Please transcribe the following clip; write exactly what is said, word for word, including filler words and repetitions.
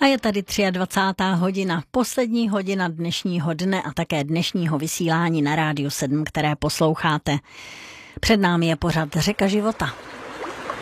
je tady dvacátá třetí hodina, poslední hodina dnešního dne a také dnešního vysílání na Rádiu sedm, které posloucháte. Před námi je pořad Řeka života.